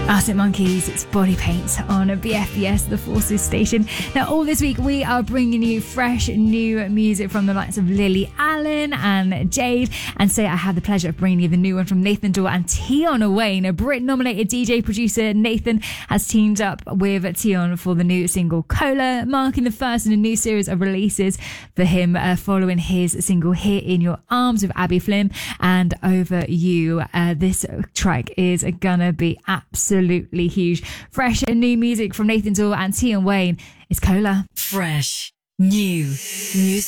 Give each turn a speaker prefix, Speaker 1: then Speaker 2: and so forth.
Speaker 1: Arctic Monkeys, it's Body Paint on BFBS, the Forces station. Now, all this week, we are bringing you fresh new music from the likes of Lily Allen and Jade. And today, I have the pleasure of bringing you the new one from Nathan Dawe and Tion Wayne. A Brit-nominated DJ producer, Nathan has teamed up with Tion for the new single Cola, marking the first in a new series of releases for him following his single Here in Your Arms with Abby Flynn and Over You. This track is gonna be absolutely huge. Fresh and new music from Nathan Dawe and Tion Wayne. It's Cola.
Speaker 2: Fresh new music.